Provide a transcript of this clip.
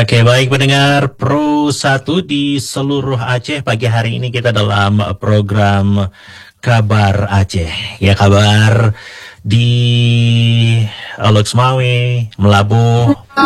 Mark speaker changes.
Speaker 1: Oke, baik pendengar Pro 1 di seluruh Aceh. Pagi hari ini kita dalam program Kabar Aceh. Ya, kabar di Loksmawe, Melabuh,